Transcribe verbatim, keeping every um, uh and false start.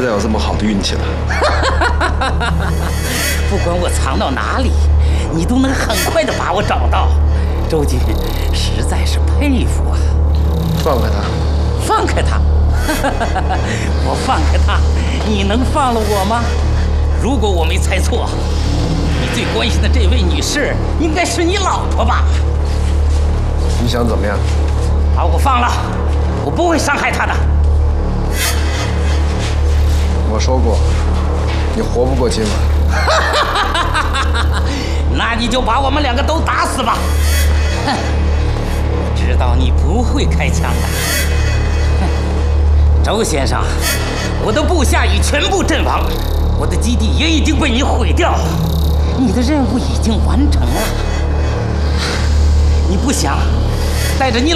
有这么好的运气了。 不管我藏到哪里，你都能很快的把我找到。周军实在是佩服啊！ 放开他！ 放开他！我放开他，你能放了我吗？如果我没猜错，你最关心的这位女士应该是你老婆吧？ 你想怎么样？ 把我放了，我不会伤害她的。 我说过，你活不过今晚。 那你就把我们两个都打死吧！哼，我知道你不会开枪的。哼，周先生，我的部下已全部阵亡，我的基地也已经被你毁掉，你的任务已经完成了。你不想带着你